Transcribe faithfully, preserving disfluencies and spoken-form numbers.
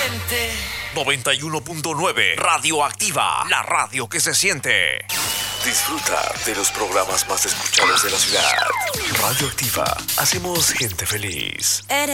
siente. noventa y uno punto nueve Radioactiva, la radio que se siente. Disfruta de los programas más escuchados de la ciudad. Radioactiva, hacemos gente feliz. Eres